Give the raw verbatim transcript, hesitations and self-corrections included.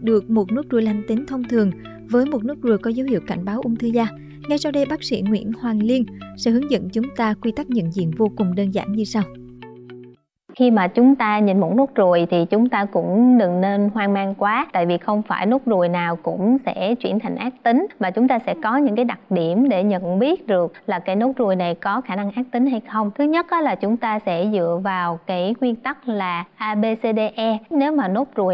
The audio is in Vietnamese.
được một nốt ruồi lành tính thông thường với một nốt ruồi có dấu hiệu cảnh báo ung thư da? Ngay sau đây, bác sĩ Nguyễn Hoàng Liên sẽ hướng dẫn chúng ta quy tắc nhận diện vô cùng đơn giản như sau. Khi mà chúng ta nhìn một nốt ruồi thì chúng ta cũng đừng nên hoang mang quá, tại vì không phải nốt ruồi nào cũng sẽ chuyển thành ác tính, mà chúng ta sẽ có những cái đặc điểm để nhận biết được là cái nốt ruồi này có khả năng ác tính hay không. Thứ nhất là chúng ta sẽ dựa vào cái nguyên tắc là A B C D E. Nếu mà nốt ruồi